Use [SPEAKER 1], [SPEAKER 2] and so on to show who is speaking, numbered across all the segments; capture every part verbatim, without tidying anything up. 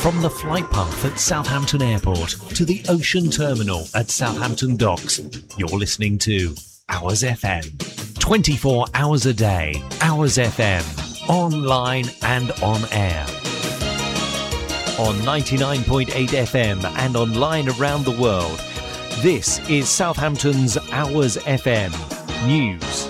[SPEAKER 1] From the flight path at Southampton Airport to the ocean terminal at Southampton Docks, you're listening to Hours F M. twenty-four hours a day, Hours F M. Online and on air. On ninety-nine point eight F M and online around the world. This is Southampton's Hours F M News.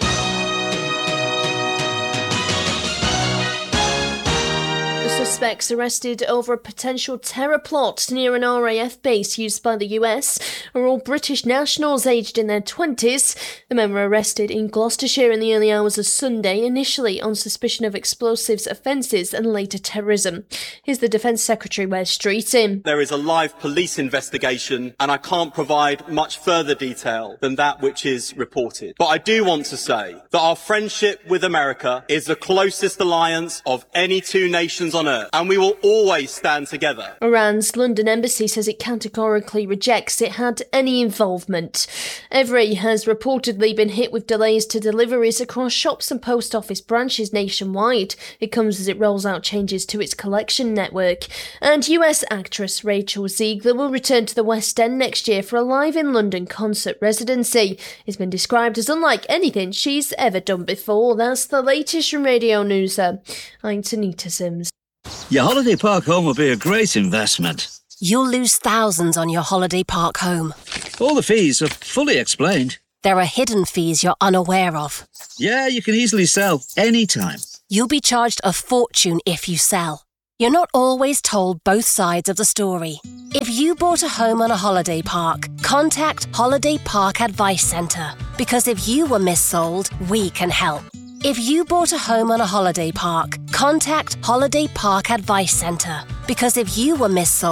[SPEAKER 2] Suspects arrested over a potential terror plot near an R A F base used by the U S are all British nationals aged in their twenties. The men were arrested in Gloucestershire in the early hours of Sunday, initially on suspicion of explosives offences and later terrorism. Here's the Defence Secretary Wes Streeting.
[SPEAKER 3] There is a live police investigation and I can't provide much further detail than that which is reported. But I do want to say that our friendship with America is the closest alliance of any two nations on earth. And we will always stand together.
[SPEAKER 2] Iran's London embassy says it categorically rejects it had any involvement. Evri has reportedly been hit with delays to deliveries across shops and post office branches nationwide. It comes as it rolls out changes to its collection network. And U S actress Rachel Ziegler will return to the West End next year for a Live in London concert residency. It's been described as unlike anything she's ever done before. That's the latest from Radio News. I'm Tanita Sims.
[SPEAKER 4] Your holiday park home will be a great investment.
[SPEAKER 5] You'll lose thousands on your holiday park home.
[SPEAKER 4] All the fees are fully explained.
[SPEAKER 5] There are hidden fees you're unaware of.
[SPEAKER 4] Yeah, you can easily sell anytime.
[SPEAKER 5] You'll be charged a fortune if you sell. You're not always told both sides of the story. If you bought a home on a holiday park, contact Holiday Park Advice Centre. Because if you were missold, we can help. If you bought a home on a holiday park, contact Holiday Park Advice Centre. Because if you were missold,